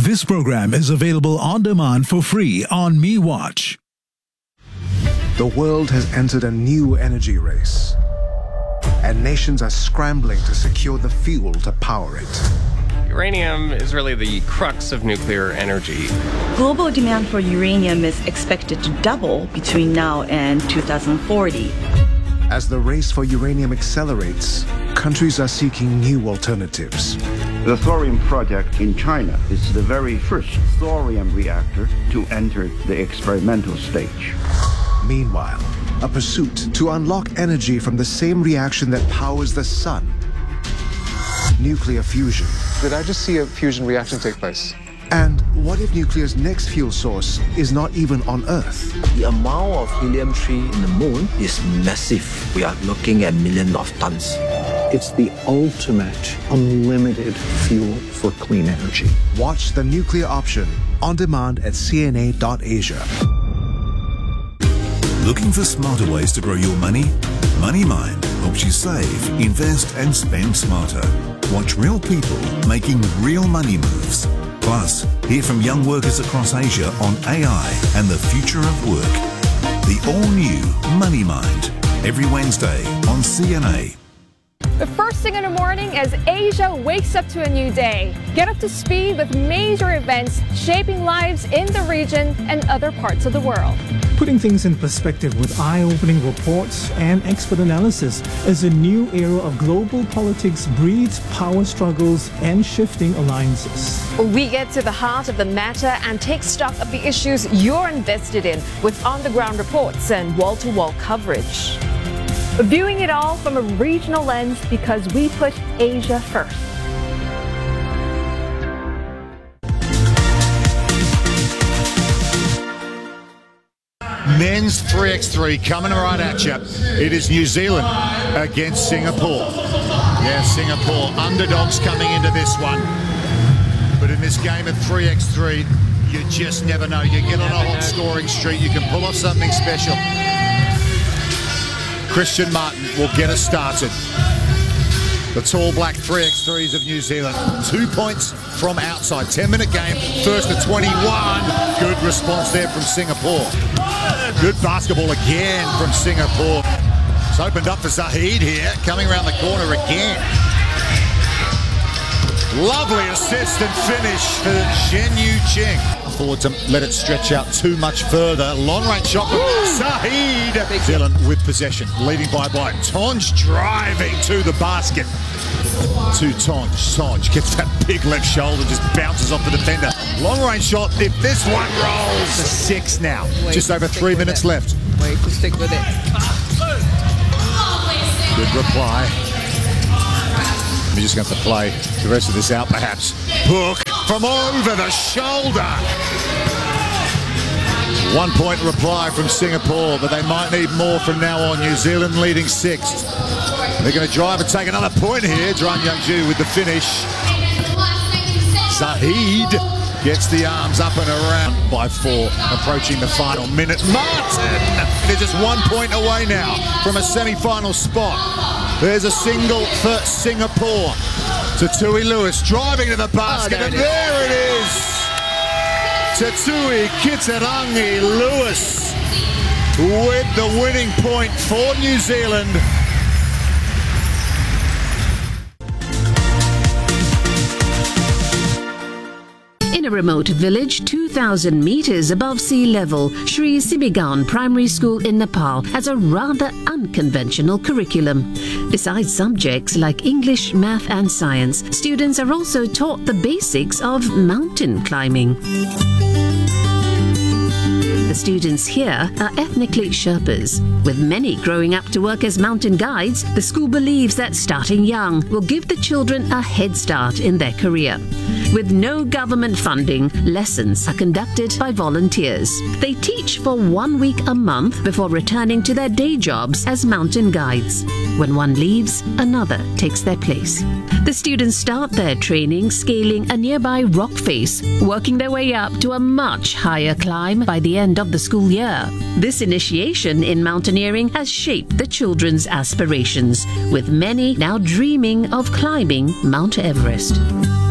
This program is available on demand for free on MeWatch. The world has entered a new energy race, and nations are scrambling to secure the fuel to power it. Uranium is really the crux of nuclear energy. Global demand for uranium is expected to double between now and 2040. As the race for uranium accelerates, countries are seeking new alternatives. The thorium project in China is the very first thorium reactor to enter the experimental stage. Meanwhile, a pursuit to unlock energy from the same reaction that powers the sun. Nuclear fusion. Did I just see a fusion reaction take place? And what if nuclear's next fuel source is not even on Earth? The amount of helium-3 in the moon is massive. We are looking at millions of tons. It's the ultimate unlimited fuel for clean energy. Watch The Nuclear Option on demand at cna.asia. Looking for smarter ways to grow your money? MoneyMind helps you save, invest, and spend smarter. Watch real people making real money moves. Plus, hear from young workers across Asia on AI and the future of work. The all-new MoneyMind, every Wednesday on CNA. The first thing in the morning as Asia wakes up to a new day. Get up to speed with major events shaping lives in the region and other parts of the world. Putting things in perspective with eye-opening reports and expert analysis as a new era of global politics breeds power struggles and shifting alliances. We get to the heart of the matter and take stock of the issues you're invested in with on-the-ground reports and wall-to-wall coverage. Viewing it all from a regional lens because we put Asia first. Men's 3x3 coming right at you. It is New Zealand against Singapore. Yeah, Singapore underdogs coming into this one. But in this game of 3x3, you just never know. You get on a hot scoring streak, you can pull off something special. Christian Martin will get us started. The tall black 3x3s of New Zealand. 2 points from outside. 10-minute game. First to 21. Good response there from Singapore. Good basketball again from Singapore. It's opened up for Zahid here. Coming around the corner again. Lovely assist and finish for Shen Yu Ching. Forward to let it stretch out too much further. Long range shot from Zahid. Dylan with possession, leading by White. Tonge driving to the basket. To Tonge. Tonge gets that big left shoulder, just bounces off the defender. Long range shot. If this one rolls, 6 now. Just over 3 minutes left. Wait to stick with it. Good reply. We're just going to play the rest of this out, perhaps. Hook from over the shoulder. 1 point reply from Singapore, but they might need more from now on. New Zealand leading 6th. They're going to drive and take another point here. Dran Youngju with the finish. Zahid gets the arms up and around by 4, approaching the final minute. Martin! They're just 1 point away now from a semi-final spot. There's a single for Singapore. Tatui Lewis driving to the basket, and there it is! Tatui Kitarangi Lewis with the winning point for New Zealand. In a remote village 2,000 meters above sea level, Sri Sibigaon Primary School in Nepal has a rather unconventional curriculum. Besides subjects like English, math and science, students are also taught the basics of mountain climbing. The students here are ethnically Sherpas. With many growing up to work as mountain guides, the school believes that starting young will give the children a head start in their career. With no government funding, lessons are conducted by volunteers. They teach for 1 week a month before returning to their day jobs as mountain guides. When one leaves, another takes their place. The students start their training scaling a nearby rock face, working their way up to a much higher climb by the end of the school year. This initiation in mountaineering has shaped the children's aspirations, with many now dreaming of climbing Mount Everest.